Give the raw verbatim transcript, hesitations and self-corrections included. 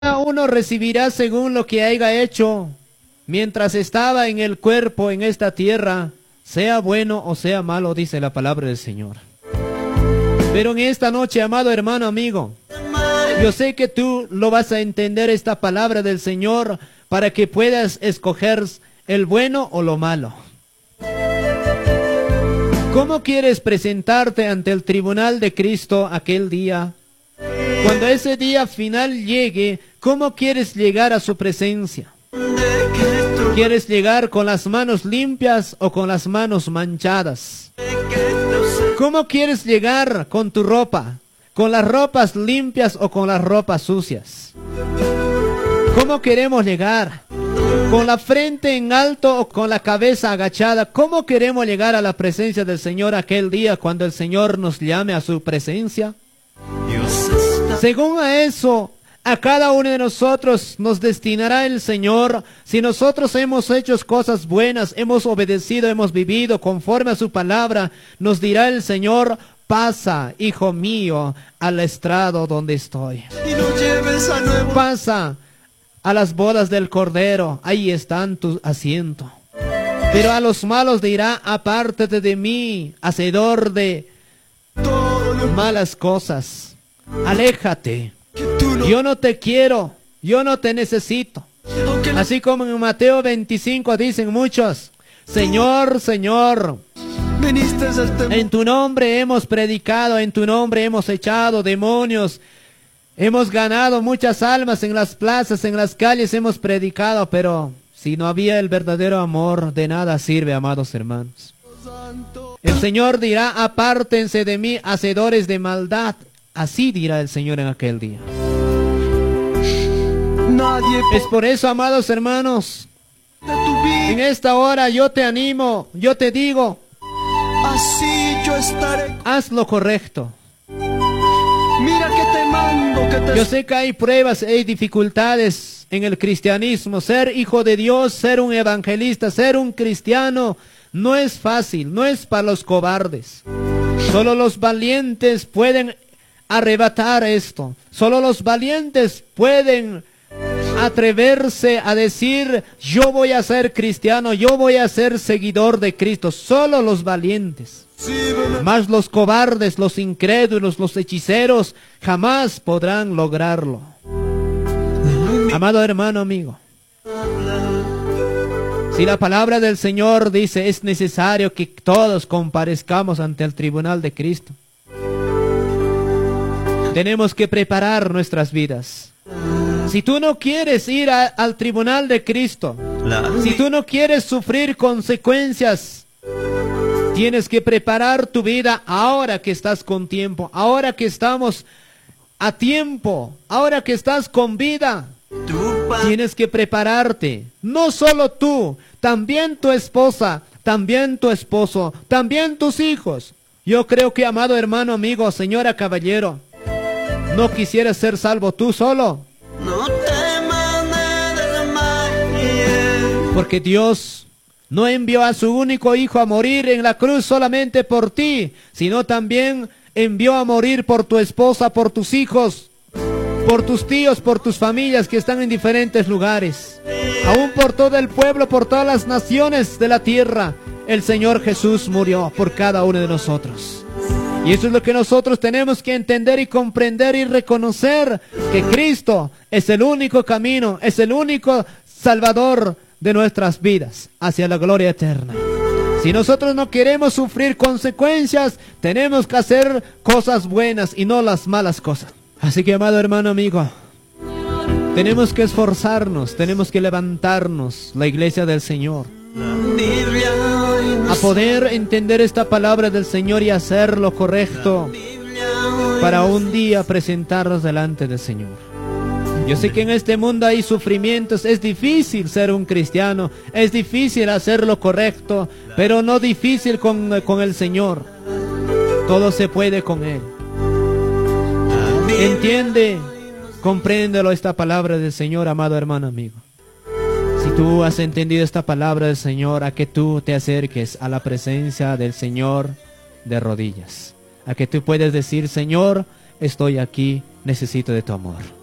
Cada uno recibirá según lo que haya hecho mientras estaba en el cuerpo en esta tierra, sea bueno o sea malo, dice la palabra del Señor. Pero en esta noche, amado hermano, amigo, yo sé que tú lo vas a entender esta palabra del Señor para que puedas escoger el bueno o lo malo. ¿Cómo quieres presentarte ante el tribunal de Cristo aquel día? Cuando ese día final llegue, ¿cómo quieres llegar a su presencia? ¿Quieres llegar con las manos limpias o con las manos manchadas? ¿Cómo quieres llegar con tu ropa? ¿Con las ropas limpias o con las ropas sucias? ¿Cómo queremos llegar? ¿Con la frente en alto o con la cabeza agachada? ¿Cómo queremos llegar a la presencia del Señor aquel día cuando el Señor nos llame a su presencia? Según a eso, a cada uno de nosotros nos destinará el Señor. Si nosotros hemos hecho cosas buenas, hemos obedecido, hemos vivido conforme a su palabra, nos dirá el Señor: pasa, hijo mío, al estrado donde estoy. Pasa a las bodas del Cordero, ahí están tu asiento. Pero a los malos dirá: apártate de mí, hacedor de malas cosas. Aléjate, yo no te quiero, yo no te necesito. Así como en Mateo veinticinco dicen muchos: Señor, Señor, en tu nombre hemos predicado, en tu nombre hemos echado demonios, hemos ganado muchas almas en las plazas, en las calles hemos predicado, pero si no había el verdadero amor, de nada sirve, amados hermanos. El Señor dirá: apártense de mí, hacedores de maldad. Así dirá el Señor en aquel día. Es por eso, amados hermanos, en esta hora yo te animo, yo te digo: así yo estaré. Haz lo correcto. Mira que te mando, que te... Yo sé que hay pruebas, hay dificultades en el cristianismo. Ser hijo de Dios, ser un evangelista, ser un cristiano, no es fácil, no es para los cobardes. Solo los valientes pueden arrebatar esto. Solo los valientes pueden atreverse a decir: yo voy a ser cristiano, yo voy a ser seguidor de Cristo. Solo los valientes. Mas los cobardes, los incrédulos, los hechiceros jamás podrán lograrlo. Amado hermano, amigo, si la palabra del Señor dice: es necesario que todos comparezcamos ante el tribunal de Cristo, tenemos que preparar nuestras vidas. Si tú no quieres ir a, al tribunal de Cristo, si tú no quieres sufrir consecuencias, tienes que preparar tu vida ahora que estás con tiempo, ahora que estamos a tiempo, ahora que estás con vida. Tienes que prepararte, no solo tú, también tu esposa, también tu esposo, también tus hijos. Yo creo que, amado hermano, amigo, señora, caballero, no quisieras ser salvo tú solo. Porque Dios no envió a su único hijo a morir en la cruz solamente por ti, sino también envió a morir por tu esposa, por tus hijos, por tus tíos, por tus familias que están en diferentes lugares. Aún por todo el pueblo, por todas las naciones de la tierra, el Señor Jesús murió por cada uno de nosotros. Y eso es lo que nosotros tenemos que entender y comprender y reconocer, que Cristo es el único camino, es el único Salvador de nuestras vidas hacia la gloria eterna. Si nosotros no queremos sufrir consecuencias, tenemos que hacer cosas buenas y no las malas cosas. Así que, amado hermano, amigo, tenemos que esforzarnos, tenemos que levantarnos, la iglesia del Señor, a poder entender esta palabra del Señor y hacer lo correcto para un día presentarnos delante del Señor. Yo sé que en este mundo hay sufrimientos, es difícil ser un cristiano, es difícil hacer lo correcto, pero no difícil con, con el Señor. Todo se puede con Él. Entiende, compréndelo esta palabra del Señor, amado hermano, amigo. Si tú has entendido esta palabra del Señor, a que tú te acerques a la presencia del Señor de rodillas, a que tú puedes decir: Señor, estoy aquí, necesito de tu amor.